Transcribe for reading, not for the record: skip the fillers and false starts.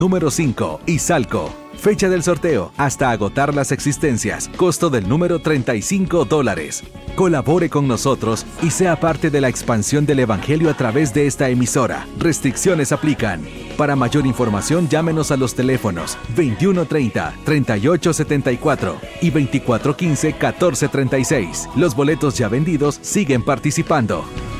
Número 5, Izalco. Fecha del sorteo hasta agotar las existencias. Costo del número $35. Colabore con nosotros y sea parte de la expansión del Evangelio a través de esta emisora. Restricciones aplican. Para mayor información, llámenos a los teléfonos 2130-3874 y 2415-1436. Los boletos ya vendidos siguen participando.